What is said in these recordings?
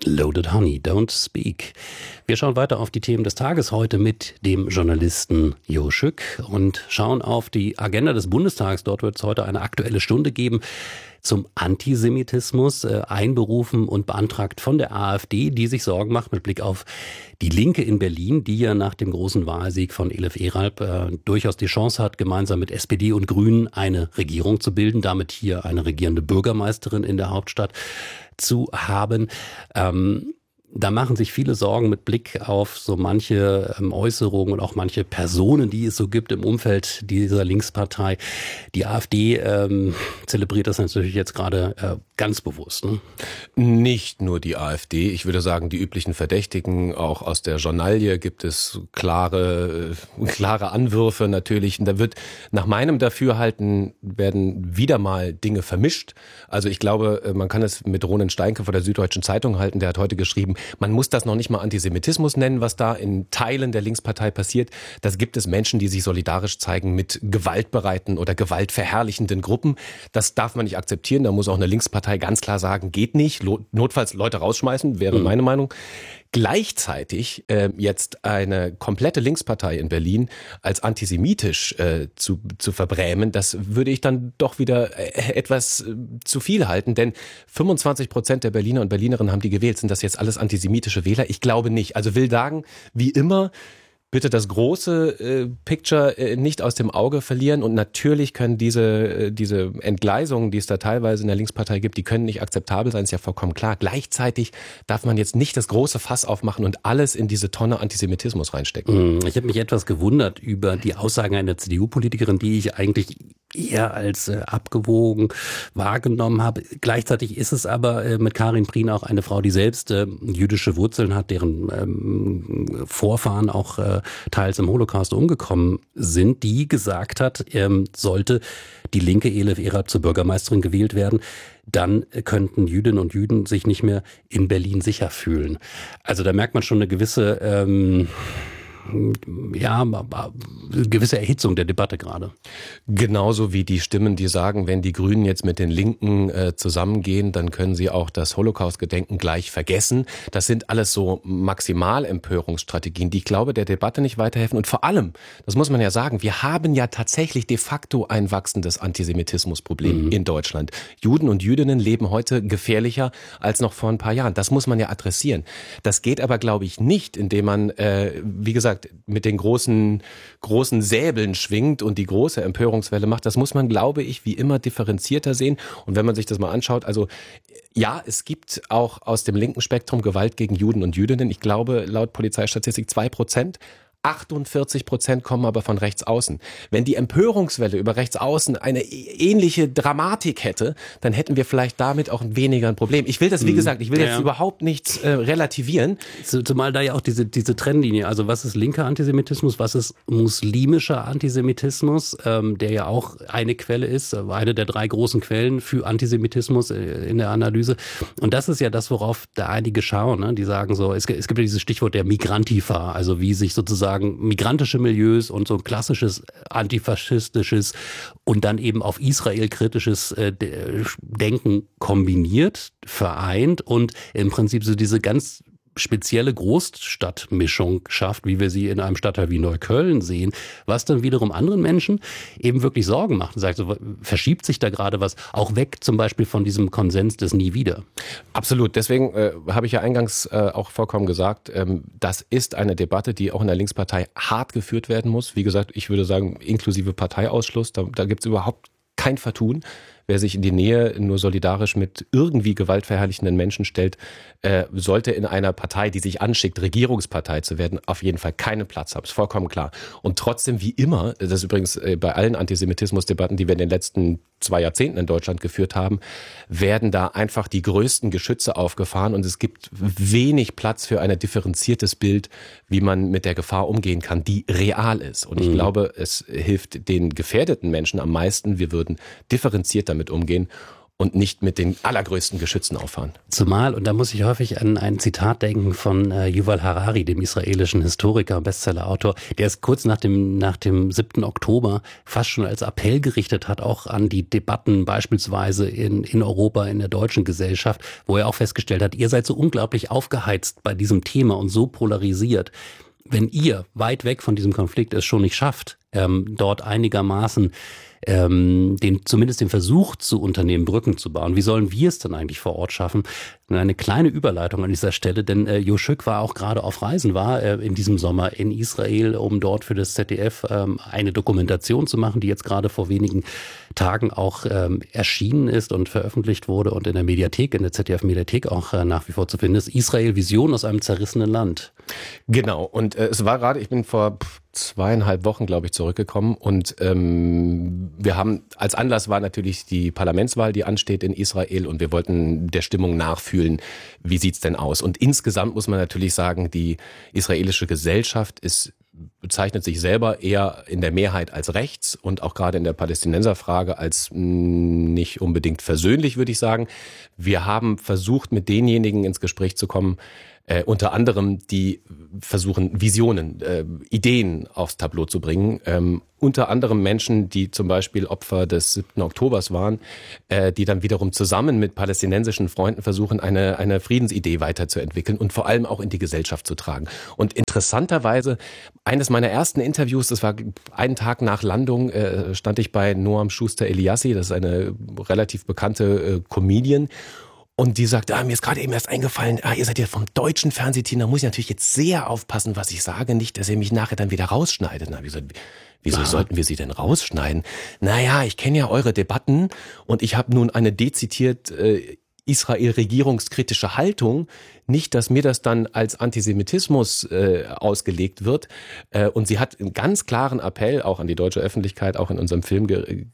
Loaded Honey, don't speak. Wir schauen weiter auf die Themen des Tages heute mit dem Journalisten Jo Schück und schauen auf die Agenda des Bundestags. Dort wird es heute eine aktuelle Stunde geben zum Antisemitismus, einberufen und beantragt von der AfD, die sich Sorgen macht mit Blick auf die Linke in Berlin, die ja nach dem großen Wahlsieg von Elif Eralp durchaus die Chance hat, gemeinsam mit SPD und Grünen eine Regierung zu bilden, damit hier eine regierende Bürgermeisterin in der Hauptstadt zu haben. Da machen sich viele Sorgen mit Blick auf so manche Äußerungen und auch manche Personen, die es so gibt im Umfeld dieser Linkspartei. Die AfD zelebriert das natürlich jetzt gerade ganz bewusst. Ne? Nicht nur die AfD. Ich würde sagen, die üblichen Verdächtigen, auch aus der Journalie gibt es klare Anwürfe natürlich. Und da wird nach meinem Dafürhalten werden wieder mal Dinge vermischt. Also ich glaube, man kann es mit Ronen Steinke von der Süddeutschen Zeitung halten. Der hat heute geschrieben, man muss das noch nicht mal Antisemitismus nennen, was da in Teilen der Linkspartei passiert. Das gibt es Menschen, die sich solidarisch zeigen mit gewaltbereiten oder gewaltverherrlichenden Gruppen. Das darf man nicht akzeptieren. Da muss auch eine Linkspartei ganz klar sagen, geht nicht. Notfalls Leute rausschmeißen, wäre meine Meinung. Gleichzeitig jetzt eine komplette Linkspartei in Berlin als antisemitisch zu verbrämen, das würde ich dann doch wieder etwas zu viel halten, denn 25% der Berliner und Berlinerinnen haben die gewählt. Sind das jetzt alles antisemitische Wähler? Ich glaube nicht. Also will sagen, wie immer, bitte das große Picture nicht aus dem Auge verlieren und natürlich können diese Entgleisungen, die es da teilweise in der Linkspartei gibt, die können nicht akzeptabel sein, ist ja vollkommen klar. Gleichzeitig darf man jetzt nicht das große Fass aufmachen und alles in diese Tonne Antisemitismus reinstecken. Ich habe mich etwas gewundert über die Aussagen einer CDU-Politikerin, die ich eigentlich eher als abgewogen wahrgenommen habe. Gleichzeitig ist es aber mit Karin Prien auch eine Frau, die selbst jüdische Wurzeln hat, deren Vorfahren auch teils im Holocaust umgekommen sind, die gesagt hat, sollte die linke Elif Eralp zur Bürgermeisterin gewählt werden, dann könnten Jüdinnen und Juden sich nicht mehr in Berlin sicher fühlen. Also da merkt man schon eine gewisse gewisse Erhitzung der Debatte gerade. Genauso wie die Stimmen, die sagen, wenn die Grünen jetzt mit den Linken zusammengehen, dann können sie auch das Holocaust-Gedenken gleich vergessen. Das sind alles so Maximalempörungsstrategien, die ich glaube, der Debatte nicht weiterhelfen. Und vor allem, das muss man ja sagen, wir haben ja tatsächlich de facto ein wachsendes Antisemitismusproblem in Deutschland. Juden und Jüdinnen leben heute gefährlicher als noch vor ein paar Jahren. Das muss man ja adressieren. Das geht aber, glaube ich, nicht, indem man, wie gesagt, mit den großen Säbeln schwingt und die große Empörungswelle macht. Das muss man, glaube ich, wie immer differenzierter sehen. Und wenn man sich das mal anschaut, also ja, es gibt auch aus dem linken Spektrum Gewalt gegen Juden und Jüdinnen. Ich glaube, laut Polizeistatistik 2%. 48% kommen aber von rechts außen. Wenn die Empörungswelle über rechts außen eine ähnliche Dramatik hätte, dann hätten wir vielleicht damit auch weniger ein Problem. Ich will das, wie gesagt, jetzt überhaupt nichts relativieren. Zumal da ja auch diese Trennlinie, also was ist linker Antisemitismus, was ist muslimischer Antisemitismus, der ja auch eine Quelle ist, eine der 3 großen Quellen für Antisemitismus in der Analyse. Und das ist ja das, worauf da einige schauen, ne? Die sagen so, es gibt ja dieses Stichwort der Migrantifa, also wie sich sozusagen migrantische Milieus und so ein klassisches antifaschistisches und dann eben auf Israel kritisches Denken kombiniert, vereint und im Prinzip so diese ganz spezielle Großstadtmischung schafft, wie wir sie in einem Stadtteil wie Neukölln sehen, was dann wiederum anderen Menschen eben wirklich Sorgen macht und sagt, so, verschiebt sich da gerade was, auch weg zum Beispiel von diesem Konsens des Nie wieder. Absolut, deswegen habe ich ja eingangs auch vollkommen gesagt, das ist eine Debatte, die auch in der Linkspartei hart geführt werden muss. Wie gesagt, ich würde sagen, inklusive Parteiausschluss, da gibt es überhaupt kein Vertun. Wer sich in die Nähe nur solidarisch mit irgendwie gewaltverherrlichenden Menschen stellt, sollte in einer Partei, die sich anschickt, Regierungspartei zu werden, auf jeden Fall keinen Platz haben. Ist vollkommen klar. Und trotzdem, wie immer, das ist übrigens bei allen Antisemitismusdebatten, die wir in den letzten 2 Jahrzehnten in Deutschland geführt haben, werden da einfach die größten Geschütze aufgefahren und es gibt wenig Platz für ein differenziertes Bild, wie man mit der Gefahr umgehen kann, die real ist. Und ich glaube, es hilft den gefährdeten Menschen am meisten, wir würden differenziert damit umgehen. und nicht mit den allergrößten Geschützen auffahren. Zumal, und da muss ich häufig an ein Zitat denken von Yuval Harari, dem israelischen Historiker, Bestsellerautor, der es kurz nach dem 7. Oktober fast schon als Appell gerichtet hat, auch an die Debatten beispielsweise in Europa, in der deutschen Gesellschaft, wo er auch festgestellt hat, ihr seid so unglaublich aufgeheizt bei diesem Thema und so polarisiert. Wenn ihr weit weg von diesem Konflikt es schon nicht schafft, dort einigermaßen zumindest den Versuch zu unternehmen, Brücken zu bauen. Wie sollen wir es dann eigentlich vor Ort schaffen? Eine kleine Überleitung an dieser Stelle, denn Yoshuk war auch gerade auf Reisen, war in diesem Sommer in Israel, um dort für das ZDF eine Dokumentation zu machen, die jetzt gerade vor wenigen Tagen auch erschienen ist und veröffentlicht wurde und in der Mediathek, in der ZDF-Mediathek auch nach wie vor zu finden ist. Israel, Vision aus einem zerrissenen Land. Genau, und es war gerade, ich bin vor 2,5 Wochen, glaube ich, zurückgekommen und wir haben, als Anlass war natürlich die Parlamentswahl, die ansteht in Israel und wir wollten der Stimmung nachfühlen, wie sieht's denn aus? Und insgesamt muss man natürlich sagen, die israelische Gesellschaft bezeichnet sich selber eher in der Mehrheit als rechts und auch gerade in der Palästinenserfrage als nicht unbedingt versöhnlich, würde ich sagen. Wir haben versucht, mit denjenigen ins Gespräch zu kommen, unter anderem, die versuchen, Visionen, Ideen aufs Tableau zu bringen. Unter anderem Menschen, die zum Beispiel Opfer des 7. Oktobers waren, die dann wiederum zusammen mit palästinensischen Freunden versuchen, eine Friedensidee weiterzuentwickeln und vor allem auch in die Gesellschaft zu tragen. Und interessanterweise, eines meiner ersten Interviews, das war einen Tag nach Landung, stand ich bei Noam Schuster-Eliassi, das ist eine relativ bekannte Comedian. Und die sagt, mir ist gerade eben erst eingefallen, ihr seid ja vom deutschen Fernsehteam, da muss ich natürlich jetzt sehr aufpassen, was ich sage, nicht, dass ihr mich nachher dann wieder rausschneidet. Na, wieso sollten wir sie denn rausschneiden? Naja, ich kenne ja eure Debatten und ich habe nun eine dezidiert Israel-regierungskritische Haltung. Nicht, dass mir das dann als Antisemitismus ausgelegt wird. Und sie hat einen ganz klaren Appell auch an die deutsche Öffentlichkeit, auch in unserem Film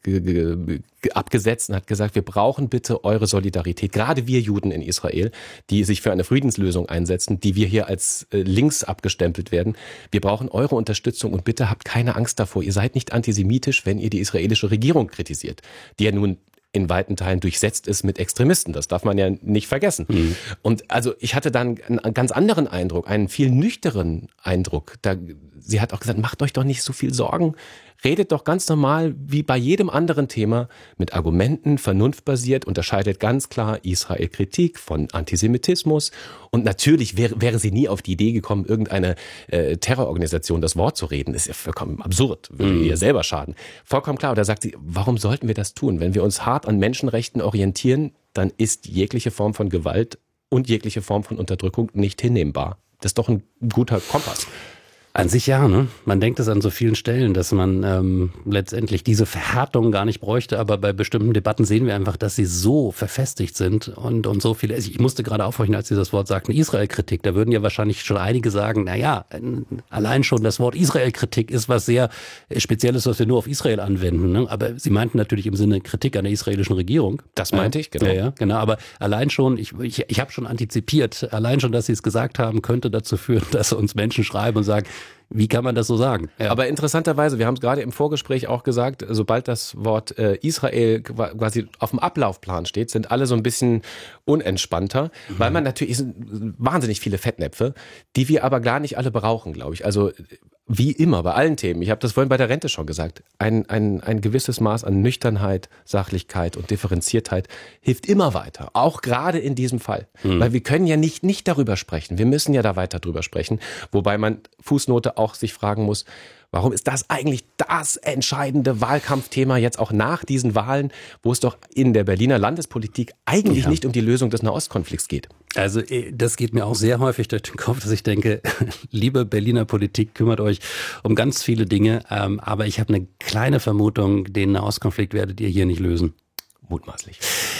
abgesetzt und hat gesagt, wir brauchen bitte eure Solidarität, gerade wir Juden in Israel, die sich für eine Friedenslösung einsetzen, die wir hier als links abgestempelt werden. Wir brauchen eure Unterstützung und bitte habt keine Angst davor. Ihr seid nicht antisemitisch, wenn ihr die israelische Regierung kritisiert, die ja nun in weiten Teilen durchsetzt ist mit Extremisten. Das darf man ja nicht vergessen. Mhm. Und also ich hatte dann einen ganz anderen Eindruck, einen viel nüchternen Eindruck. Sie hat auch gesagt, macht euch doch nicht so viel Sorgen. Redet doch ganz normal, wie bei jedem anderen Thema, mit Argumenten, vernunftbasiert, unterscheidet ganz klar Israel-Kritik von Antisemitismus. Und natürlich wäre sie nie auf die Idee gekommen, irgendeine Terrororganisation das Wort zu reden. Das ist ja vollkommen absurd, würde ihr selber schaden. Vollkommen klar. Und da sagt sie, warum sollten wir das tun? Wenn wir uns hart an Menschenrechten orientieren, dann ist jegliche Form von Gewalt und jegliche Form von Unterdrückung nicht hinnehmbar. Das ist doch ein guter Kompass. An sich ja, ne? Man denkt es an so vielen Stellen, dass man letztendlich diese Verhärtung gar nicht bräuchte, aber bei bestimmten Debatten sehen wir einfach, dass sie so verfestigt sind und so viele. Ich musste gerade aufhorchen, als Sie das Wort sagten, Israel-Kritik. Da würden ja wahrscheinlich schon einige sagen, naja, allein schon das Wort Israel-Kritik ist was sehr Spezielles, was wir nur auf Israel anwenden. Ne? Aber Sie meinten natürlich im Sinne Kritik an der israelischen Regierung. Das meinte ich, genau. Ja, genau. Aber allein schon, ich habe schon antizipiert, allein schon, dass Sie es gesagt haben, könnte dazu führen, dass uns Menschen schreiben und sagen, wie kann man das so sagen? Ja. Aber interessanterweise, wir haben es gerade im Vorgespräch auch gesagt, sobald das Wort Israel quasi auf dem Ablaufplan steht, sind alle so ein bisschen unentspannter, weil man natürlich, sind wahnsinnig viele Fettnäpfe, die wir aber gar nicht alle brauchen, glaube ich. Also wie immer bei allen Themen, ich habe das vorhin bei der Rente schon gesagt, ein gewisses Maß an Nüchternheit, Sachlichkeit und Differenziertheit hilft immer weiter, auch gerade in diesem Fall. Weil wir können ja nicht darüber sprechen, wir müssen ja da weiter drüber sprechen, wobei man Fußnote auch sich fragen muss, warum ist das eigentlich das entscheidende Wahlkampfthema jetzt auch nach diesen Wahlen, wo es doch in der Berliner Landespolitik eigentlich nicht um die Lösung des Nahostkonflikts geht? Also das geht mir auch sehr häufig durch den Kopf, dass ich denke, liebe Berliner Politik, kümmert euch um ganz viele Dinge, aber ich habe eine kleine Vermutung, den Nahostkonflikt werdet ihr hier nicht lösen. Mutmaßlich.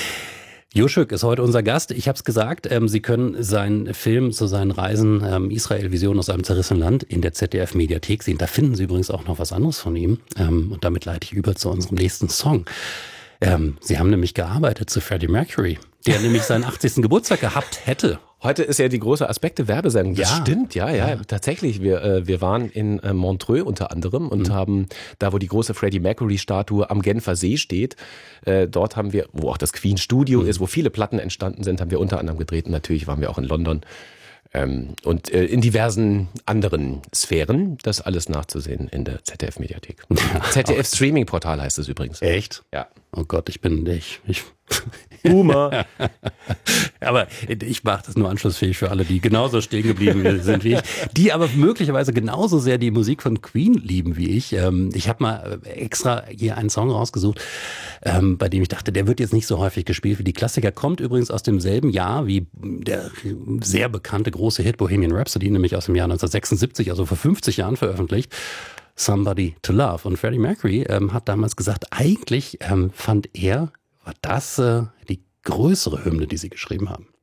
Yoshuk ist heute unser Gast. Ich habe es gesagt, Sie können seinen Film zu seinen Reisen Israel, Vision aus einem zerrissenen Land in der ZDF-Mediathek sehen. Da finden Sie übrigens auch noch was anderes von ihm. Und damit leite ich über zu unserem nächsten Song. Sie haben nämlich gearbeitet zu Freddie Mercury, der nämlich seinen 80. Geburtstag gehabt hätte Heute ist ja die große Aspekte-Werbesendung. Das stimmt, ja. Tatsächlich. Wir waren in Montreux unter anderem und haben da, wo die große Freddie Mercury-Statue am Genfer See steht, dort haben wir, wo auch das Queen Studio ist, wo viele Platten entstanden sind, haben wir unter anderem gedreht. Und natürlich waren wir auch in London und in diversen anderen Sphären. Das alles nachzusehen in der ZDF-Mediathek. ZDF-Streaming-Portal heißt es übrigens. Echt? Ja. Oh Gott, ich bin nicht. Boomer. Aber ich mache das nur anschlussfähig für alle, die genauso stehen geblieben sind wie ich, die aber möglicherweise genauso sehr die Musik von Queen lieben wie ich. Ich habe mal extra hier einen Song rausgesucht, bei dem ich dachte, der wird jetzt nicht so häufig gespielt wie die Klassiker. Kommt übrigens aus demselben Jahr wie der sehr bekannte große Hit Bohemian Rhapsody, nämlich aus dem Jahr 1976, also vor 50 Jahren veröffentlicht. Somebody to Love. Und Freddie Mercury hat damals gesagt, eigentlich fand er, war das die größere Hymne, die sie geschrieben haben.